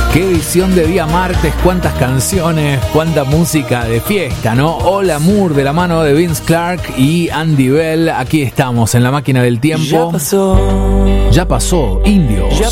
Qué edición de día martes, cuántas canciones, cuánta música de fiesta, ¿no? Hola Moore de la mano de Vince Clarke y Andy Bell. Aquí estamos en la máquina del tiempo. Ya pasó, Indios.